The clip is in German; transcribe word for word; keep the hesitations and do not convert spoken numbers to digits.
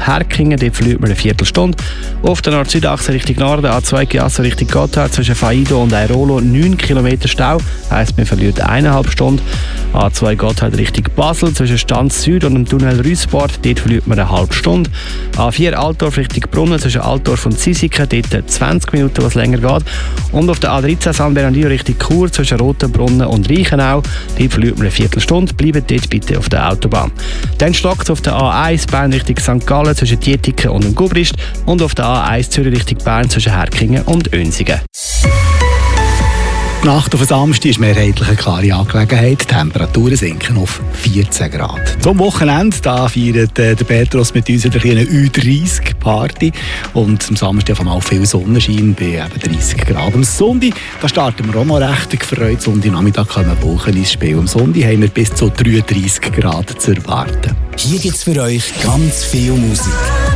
Herkingen, dort verliert man eine Viertelstunde. Auf der Nord-Süd-Achse Richtung Norden, A zwei Chiasso Richtung Gotthard, zwischen Faido und Airolo neun Kilometer Stau, heisst man verliert eineinhalb Stunden. A zwei Gotthard Richtung Basel, zwischen Stanz Süd und dem Tunnel Rüsport, dort verliert man eine halbe Stunde. A vier Altdorf Richtung Brunnen, zwischen Altdorf und Zisiken, dort zwanzig Minuten, was länger geht. Und auf der A dreizehn San Bernardino Richtung Chur, zwischen Rotenbrunnen und Reichenau, dort verliert man eine Viertelstunde. Bleibt dort bitte auf der Autobahn. Dann stockt es auf der A eins Bern Richtung Sankt Gallen, zwischen Dietiken und dem Gubrist, und auf der A eins Zürich Richtung Bern, zwischen Herkingen und Önsingen. Die Nacht auf den Samstag ist mehrheitlich eine klare Angelegenheit. Die Temperaturen sinken auf vierzehn Grad. Zum Wochenende da feiert äh, der Petros mit uns eine kleine Ü dreißig Party. Und am Samstag auf einmal viel Sonnenschein bei eben dreißig Grad. Am Sonntag da starten wir auch noch recht gefreut. Sonntag Nachmittag kommen Wochen ins Spiel. Am Sonntag haben wir bis zu dreiunddreißig Grad zu erwarten. Hier gibt es für euch ganz viel Musik.